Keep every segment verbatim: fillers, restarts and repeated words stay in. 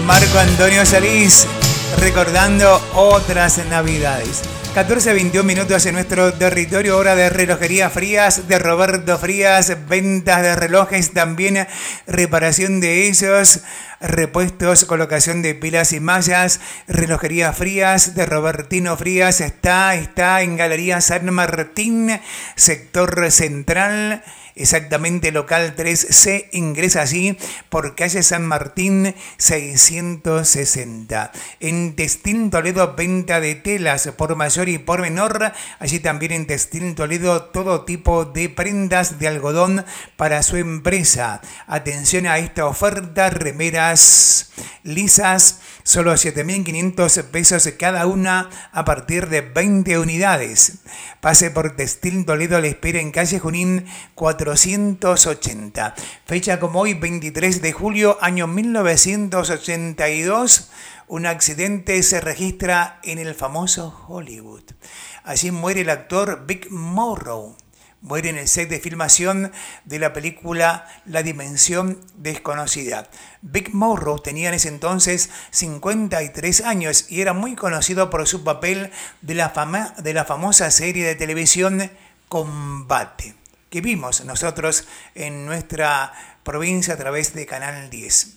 Marco Antonio Solís, recordando otras navidades. catorce a veintiún minutos en nuestro territorio, hora de relojería Frías, de Roberto Frías, ventas de relojes, también reparación de esos, repuestos, colocación de pilas y mallas. Relojería Frías, de Robertino Frías, está, está en Galería San Martín, sector central. Exactamente, local tres C, ingresa allí por calle San Martín seiscientos sesenta. En Textil Toledo, venta de telas por mayor y por menor. Allí también en Textil Toledo, todo tipo de prendas de algodón para su empresa. Atención a esta oferta, remeras lisas, solo siete mil quinientos pesos cada una a partir de veinte unidades. Pase por Textil Toledo, le espera en calle Junín cuatrocientos ochenta. Fecha como hoy, veintitrés de julio, año mil novecientos ochenta y dos. Un accidente se registra en el famoso Hollywood. Allí muere el actor Vic Morrow. Muere en el set de filmación de la película La Dimensión Desconocida. Vic Morrow tenía en ese entonces cincuenta y tres años y era muy conocido por su papel de la, fama, de la famosa serie de televisión Combate, que vimos nosotros en nuestra provincia a través de Canal diez.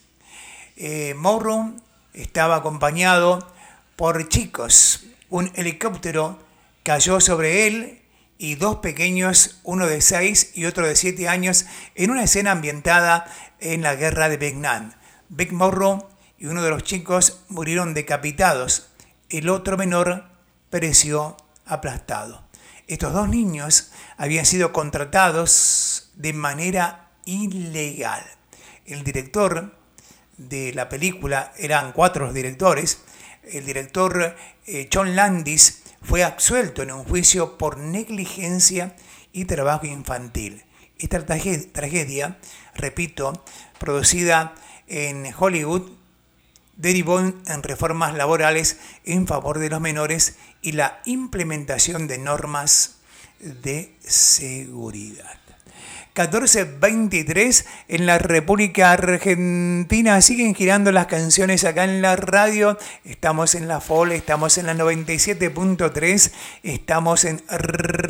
Eh, Morrow estaba acompañado por chicos. Un helicóptero cayó sobre él y dos pequeños, uno de seis y otro de siete años, en una escena ambientada en la guerra de Vietnam. Vic Morrow y uno de los chicos murieron decapitados. El otro menor pereció aplastado. Estos dos niños habían sido contratados de manera ilegal. El director de la película, eran cuatro los directores, el director eh, John Landis fue absuelto en un juicio por negligencia y trabajo infantil. Esta tragedia, repito, producida en Hollywood, derivó en reformas laborales en favor de los menores y la implementación de normas de seguridad. catorce veintitrés en la República Argentina. Siguen girando las canciones acá en la radio. Estamos en la F O L, estamos en la noventa y siete punto tres, estamos en